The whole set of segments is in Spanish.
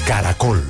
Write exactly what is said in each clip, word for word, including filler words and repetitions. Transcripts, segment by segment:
Caracol.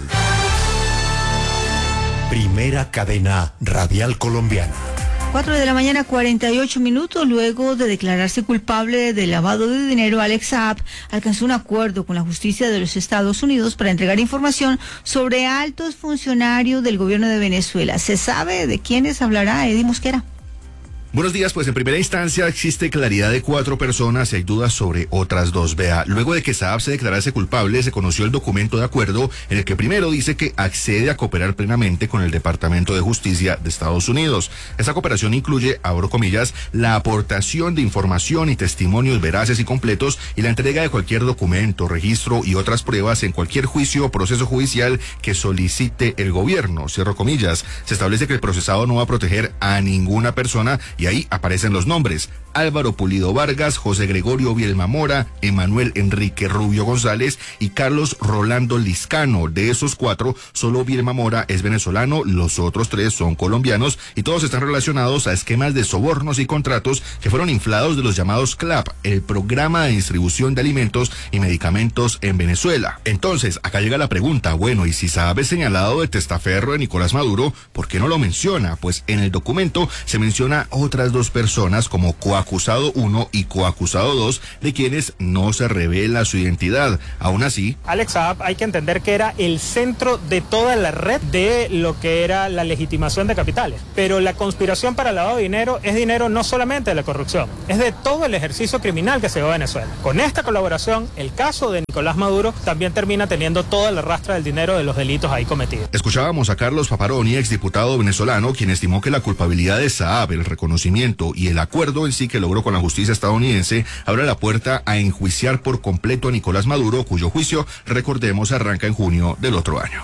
Primera cadena radial colombiana. cuatro de la mañana, cuarenta y ocho minutos. Luego de declararse culpable de lavado de dinero, Alex Saab alcanzó un acuerdo con la justicia de los Estados Unidos para entregar información sobre altos funcionarios del gobierno de Venezuela. ¿Se sabe de quiénes hablará Eddie Mosquera? Buenos días, pues en primera instancia existe claridad de cuatro personas y hay dudas sobre otras dos. Vea, luego de que Saab se declarase culpable, se conoció el documento de acuerdo en el que primero dice que accede a cooperar plenamente con el Departamento de Justicia de Estados Unidos. Esta cooperación incluye, abro comillas, la aportación de información y testimonios veraces y completos y la entrega de cualquier documento, registro y otras pruebas en cualquier juicio o proceso judicial que solicite el gobierno, cierro comillas. Se establece que el procesado no va a proteger a ninguna persona y ahí aparecen los nombres: Álvaro Pulido Vargas, José Gregorio Bielma Mora, Emanuel Enrique Rubio González y Carlos Rolando Liscano. De esos cuatro, solo Bielma Mora es venezolano, los otros tres son colombianos y todos están relacionados a esquemas de sobornos y contratos que fueron inflados de los llamados C L A P, el Programa de Distribución de Alimentos y Medicamentos en Venezuela. Entonces, acá llega la pregunta, bueno, y si Saab es señalado de testaferro de Nicolás Maduro, ¿por qué no lo menciona? Pues en el documento se menciona otras dos personas como coacusado uno y coacusado dos, de quienes no se revela su identidad. Aún así, Alex Saab, hay que entender que era el centro de toda la red de lo que era la legitimación de capitales. Pero la conspiración para el lavado de dinero es dinero no solamente de la corrupción, es de todo el ejercicio criminal que se dio en Venezuela. Con esta colaboración, el caso de Nicolás Maduro también termina teniendo toda la rastra del dinero de los delitos ahí cometidos. Escuchábamos a Carlos Paparoni, exdiputado venezolano, quien estimó que la culpabilidad de Saab, el reconocimiento y el acuerdo en sí que logró con la justicia estadounidense abre la puerta a enjuiciar por completo a Nicolás Maduro, cuyo juicio, recordemos, arranca en junio del otro año.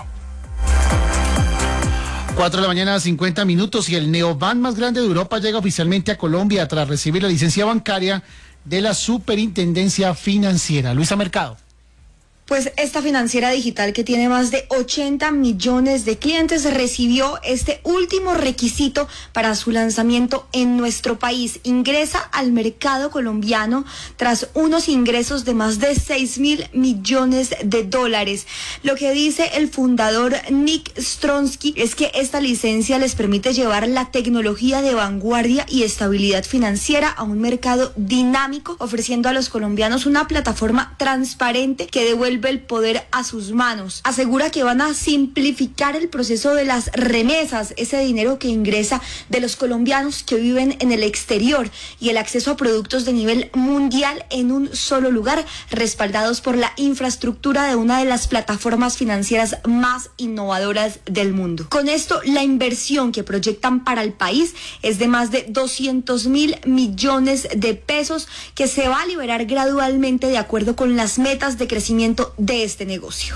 cuatro de la mañana, cincuenta minutos, y el neobank más grande de Europa llega oficialmente a Colombia tras recibir la licencia bancaria de la Superintendencia Financiera. Luisa Mercado. Pues esta financiera digital, que tiene más de ochenta millones de clientes, recibió este último requisito para su lanzamiento en nuestro país. Ingresa al mercado colombiano tras unos ingresos de más de seis mil millones de dólares. Lo que dice el fundador Nick Stronsky es que esta licencia les permite llevar la tecnología de vanguardia y estabilidad financiera a un mercado dinámico, ofreciendo a los colombianos una plataforma transparente que devuelve el poder a sus manos. Asegura que van a simplificar el proceso de las remesas, ese dinero que ingresa de los colombianos que viven en el exterior, y el acceso a productos de nivel mundial en un solo lugar, respaldados por la infraestructura de una de las plataformas financieras más innovadoras del mundo. Con esto, la inversión que proyectan para el país es de más de doscientos mil millones de pesos, que se va a liberar gradualmente de acuerdo con las metas de crecimiento de este negocio.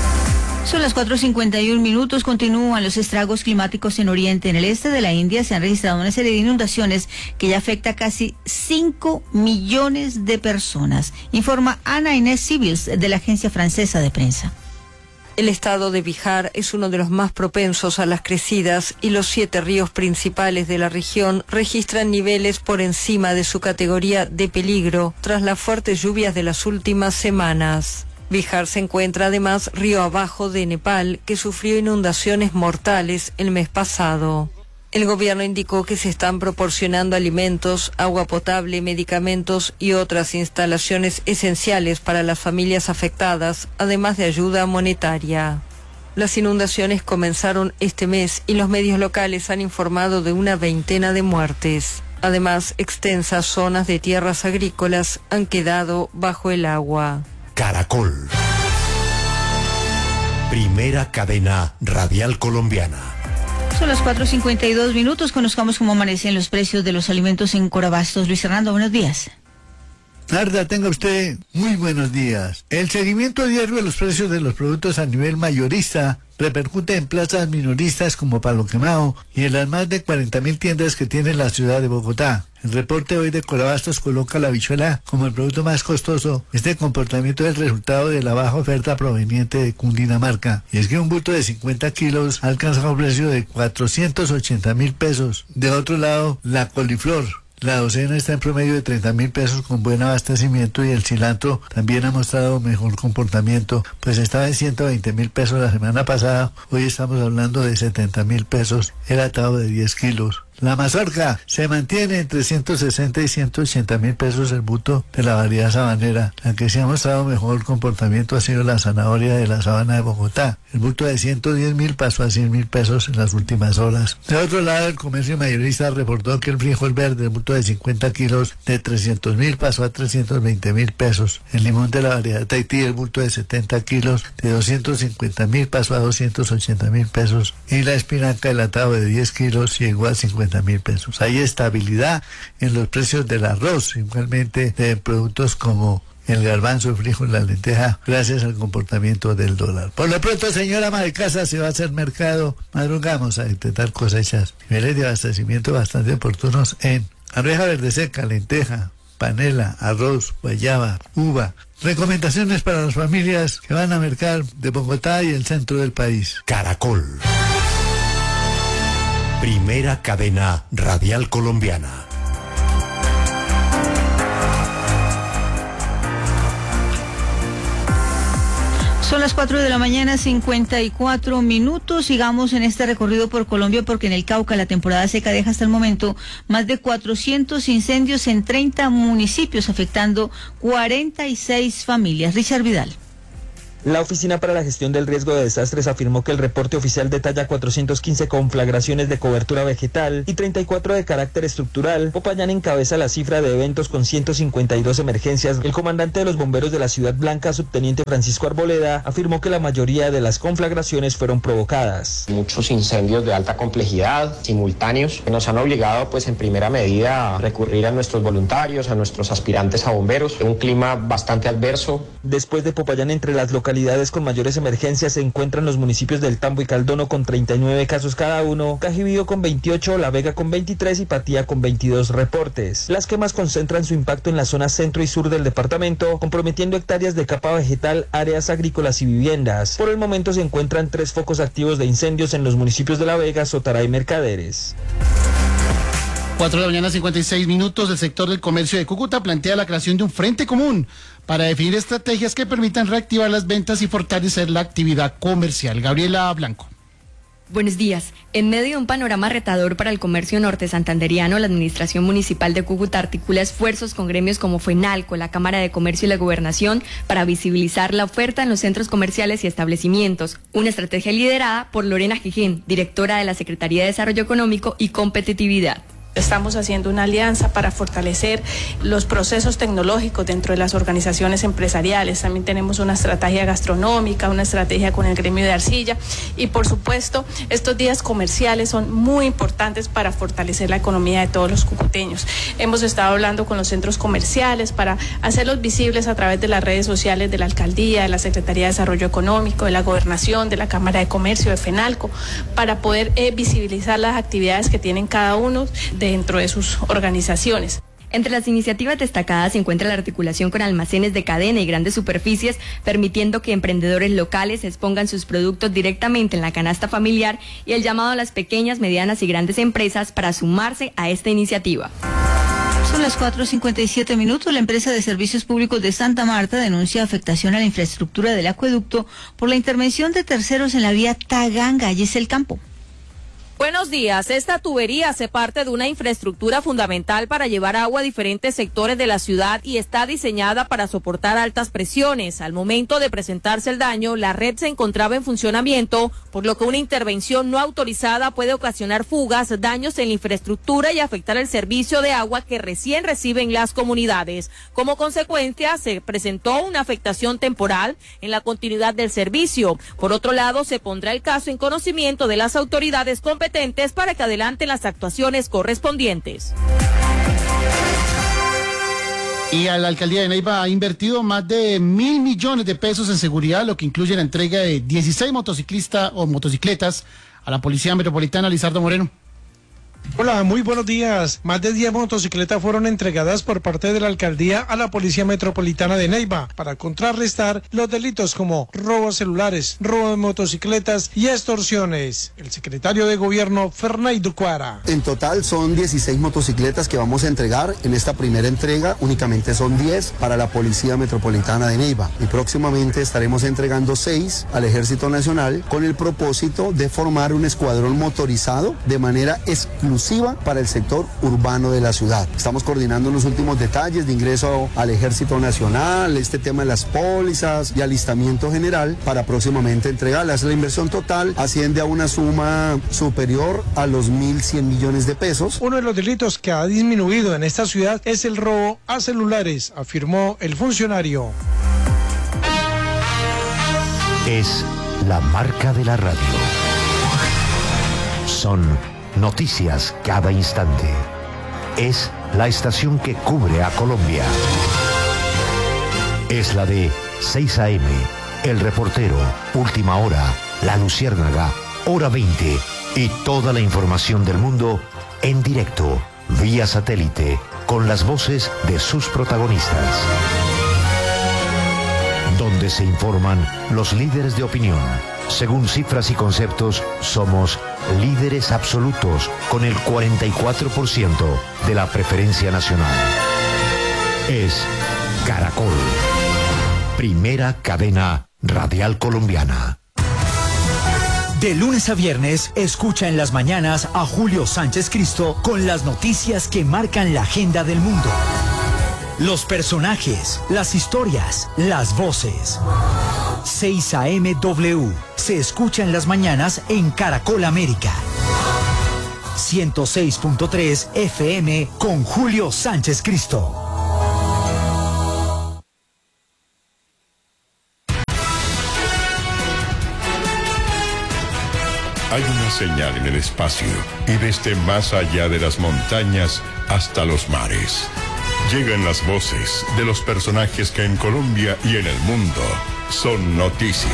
Son las cuatro cincuenta y un minutos. Continúan los estragos climáticos en Oriente. En el este de la India se han registrado una serie de inundaciones que ya afecta a casi cinco millones de personas, informa Ana Inés Civils de la agencia francesa de prensa. El estado de Bihar es uno de los más propensos a las crecidas y los siete ríos principales de la región registran niveles por encima de su categoría de peligro tras las fuertes lluvias de las últimas semanas. Bihar se encuentra además río abajo de Nepal, que sufrió inundaciones mortales el mes pasado. El gobierno indicó que se están proporcionando alimentos, agua potable, medicamentos y otras instalaciones esenciales para las familias afectadas, además de ayuda monetaria. Las inundaciones comenzaron este mes y los medios locales han informado de una veintena de muertes. Además, extensas zonas de tierras agrícolas han quedado bajo el agua. Caracol. Primera cadena radial colombiana. Son las cuatro cincuenta y dos minutos. Conozcamos cómo amanecen los precios de los alimentos en Corabastos. Luis Fernando, buenos días. Narda, tenga usted muy buenos días. El seguimiento diario de los precios de los productos a nivel mayorista repercute en plazas minoristas como Palo Quemado y en las más de cuarenta mil tiendas que tiene la ciudad de Bogotá. El reporte hoy de Corabastos coloca la habichuela como el producto más costoso. Este comportamiento es el resultado de la baja oferta proveniente de Cundinamarca. Y es que un bulto de cincuenta kilos alcanza un precio de cuatrocientos ochenta mil pesos. De otro lado, la coliflor, La docena está en promedio de treinta mil pesos con buen abastecimiento y el cilantro también ha mostrado mejor comportamiento, pues estaba en ciento veinte mil pesos la semana pasada, hoy estamos hablando de setenta mil pesos el atado de diez kilos. La mazorca se mantiene entre ciento sesenta y ciento ochenta mil pesos el bulto de la variedad sabanera. La que se ha mostrado mejor comportamiento ha sido la zanahoria de la sabana de Bogotá. El bulto de ciento diez mil pasó a cien mil pesos en las últimas horas. De otro lado, el comercio mayorista reportó que el frijol verde, el bulto de cincuenta kilos, de trescientos mil pasó a trescientos veinte mil pesos. El limón de la variedad Tahití, el bulto de setenta kilos, de doscientos cincuenta mil pasó a doscientos ochenta mil pesos. Y la espinaca, el atado de diez kilos, llegó a cincuenta mil pesos. Hay estabilidad en los precios del arroz, igualmente de productos como el garbanzo, el frijol, la lenteja, gracias al comportamiento del dólar. Por lo pronto, señora ama de casa, se va a hacer mercado, madrugamos a intentar cosechas, niveles de abastecimiento bastante oportunos en arveja verde seca, lenteja, panela, arroz, guayaba, uva. Recomendaciones para las familias que van a mercar de Bogotá y el centro del país. Caracol. Primera cadena radial colombiana. Son las cuatro de la mañana, cincuenta y cuatro minutos. Sigamos en este recorrido por Colombia porque en el Cauca la temporada seca deja hasta el momento más de cuatrocientos incendios en treinta municipios, afectando cuarenta y seis familias. Richard Vidal. La Oficina para la Gestión del Riesgo de Desastres afirmó que el reporte oficial detalla cuatrocientos quince conflagraciones de cobertura vegetal y treinta y cuatro de carácter estructural. Popayán encabeza la cifra de eventos con ciento cincuenta y dos emergencias. El comandante de los bomberos de la Ciudad Blanca, subteniente Francisco Arboleda, afirmó que la mayoría de las conflagraciones fueron provocadas. Muchos incendios de alta complejidad, simultáneos, que nos han obligado pues en primera medida a recurrir a nuestros voluntarios, a nuestros aspirantes a bomberos. Un clima bastante adverso. Después de Popayán, entre las localidades localidades con mayores emergencias se encuentran los municipios del Tambo y Caldono con treinta y nueve casos cada uno, Cajibío con veintiocho, La Vega con veintitrés y Patía con veintidós reportes. Las quemas concentran su impacto en la zona centro y sur del departamento, comprometiendo hectáreas de capa vegetal, áreas agrícolas y viviendas. Por el momento se encuentran tres focos activos de incendios en los municipios de La Vega, Sotará y Mercaderes. cuatro de la mañana, cincuenta y seis minutos. El sector del comercio de Cúcuta plantea la creación de un frente común para definir estrategias que permitan reactivar las ventas y fortalecer la actividad comercial. Gabriela Blanco. Buenos días. En medio de un panorama retador para el comercio norte santanderiano, la Administración Municipal de Cúcuta articula esfuerzos con gremios como FENALCO, la Cámara de Comercio y la Gobernación para visibilizar la oferta en los centros comerciales y establecimientos. Una estrategia liderada por Lorena Gijín, directora de la Secretaría de Desarrollo Económico y Competitividad. Estamos haciendo una alianza para fortalecer los procesos tecnológicos dentro de las organizaciones empresariales. También tenemos una estrategia gastronómica, una estrategia con el gremio de arcilla y, por supuesto, estos días comerciales son muy importantes para fortalecer la economía de todos los cucuteños. Hemos estado hablando con los centros comerciales para hacerlos visibles a través de las redes sociales de la Alcaldía, de la Secretaría de Desarrollo Económico, de la Gobernación, de la Cámara de Comercio, de FENALCO, para poder eh, visibilizar las actividades que tienen cada uno dentro de sus organizaciones. Entre las iniciativas destacadas se encuentra la articulación con almacenes de cadena y grandes superficies, permitiendo que emprendedores locales expongan sus productos directamente en la canasta familiar y el llamado a las pequeñas, medianas y grandes empresas para sumarse a esta iniciativa. Son las cuatro cincuenta y siete minutos. La empresa de servicios públicos de Santa Marta denuncia afectación a la infraestructura del acueducto por la intervención de terceros en la vía Taganga, Giselle Campo. Buenos días. Esta tubería hace parte de una infraestructura fundamental para llevar agua a diferentes sectores de la ciudad y está diseñada para soportar altas presiones. Al momento de presentarse el daño, la red se encontraba en funcionamiento, por lo que una intervención no autorizada puede ocasionar fugas, daños en la infraestructura y afectar el servicio de agua que recién reciben las comunidades. Como consecuencia, se presentó una afectación temporal en la continuidad del servicio. Por otro lado, se pondrá el caso en conocimiento de las autoridades competentes para que adelanten las actuaciones correspondientes. Y a la alcaldía de Neiva ha invertido más de mil millones de pesos en seguridad, lo que incluye la entrega de dieciséis motociclistas o motocicletas a la Policía Metropolitana. Lizardo Moreno. Hola, muy buenos días. Más de diez motocicletas fueron entregadas por parte de la alcaldía a la Policía Metropolitana de Neiva para contrarrestar los delitos como robo de celulares, robo de motocicletas y extorsiones. El secretario de Gobierno, Fernando Cuara. En total son dieciséis motocicletas que vamos a entregar. En esta primera entrega únicamente son diez para la Policía Metropolitana de Neiva. Y próximamente estaremos entregando seis al Ejército Nacional con el propósito de formar un escuadrón motorizado de manera exclusiva para el sector urbano de la ciudad. Estamos coordinando los últimos detalles de ingreso al Ejército Nacional, este tema de las pólizas y alistamiento general para próximamente entregarlas. La inversión total asciende a una suma superior a los mil cien millones de pesos. Uno de los delitos que ha disminuido en esta ciudad es el robo a celulares, afirmó el funcionario. Es la marca de la radio. Son noticias cada instante. Es la estación que cubre a Colombia. Es la de seis a eme, El Reportero, Última Hora, La Luciérnaga, Hora veinte y toda la información del mundo en directo, vía satélite, con las voces de sus protagonistas. Donde se informan los líderes de opinión. Según cifras y conceptos, somos líderes absolutos con el cuarenta y cuatro por ciento de la preferencia nacional. Es Caracol, primera cadena radial colombiana. De lunes a viernes, escucha en las mañanas a Julio Sánchez Cristo con las noticias que marcan la agenda del mundo. Los personajes, las historias, las voces. seis a eme W se escucha en las mañanas en Caracol América. ciento seis punto tres F M con Julio Sánchez Cristo. Hay una señal en el espacio y desde más allá de las montañas hasta los mares. Llegan las voces de los personajes que en Colombia y en el mundo son noticia.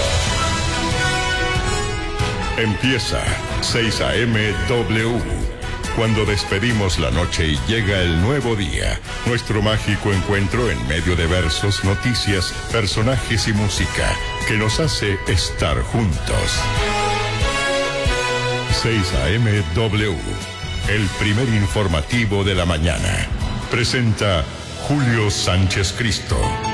Empieza seis a eme W. Cuando despedimos la noche y llega el nuevo día, nuestro mágico encuentro en medio de versos, noticias, personajes y música que nos hace estar juntos. seis a eme W, el primer informativo de la mañana. Presenta Julio Sánchez Cristo.